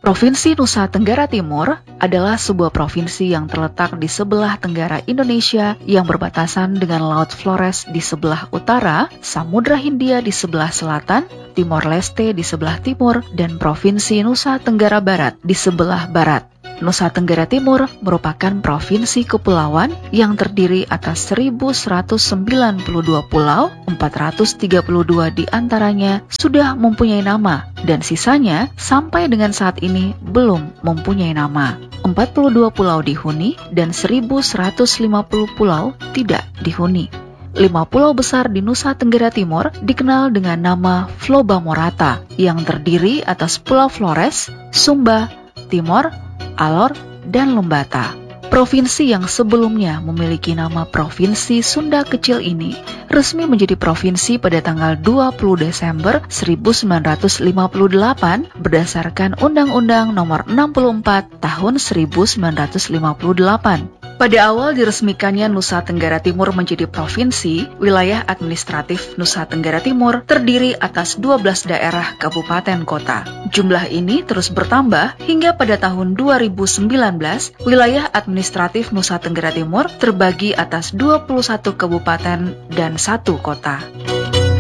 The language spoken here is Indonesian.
Provinsi Nusa Tenggara Timur adalah sebuah provinsi yang terletak di sebelah tenggara Indonesia yang berbatasan dengan Laut Flores di sebelah utara, Samudra Hindia di sebelah selatan, Timor Leste di sebelah timur, dan Provinsi Nusa Tenggara Barat di sebelah barat. Nusa Tenggara Timur merupakan provinsi kepulauan yang terdiri atas 1.192 pulau, 432 di antaranya sudah mempunyai nama, dan sisanya sampai dengan saat ini belum mempunyai nama. 42 pulau dihuni dan 1.150 pulau tidak dihuni. 5 pulau besar di Nusa Tenggara Timur dikenal dengan nama Floba Morata yang terdiri atas Pulau Flores, Sumba, Timor, Alor, dan Lembata. Provinsi yang sebelumnya memiliki nama Provinsi Sunda Kecil ini resmi menjadi provinsi pada tanggal 20 Desember 1958 berdasarkan Undang-Undang Nomor 64 Tahun 1958. Pada awal diresmikannya Nusa Tenggara Timur menjadi provinsi, wilayah administratif Nusa Tenggara Timur terdiri atas 12 daerah kabupaten kota. Jumlah ini terus bertambah hingga pada tahun 2019, wilayah administratif Nusa Tenggara Timur terbagi atas 21 kabupaten dan 1 kota.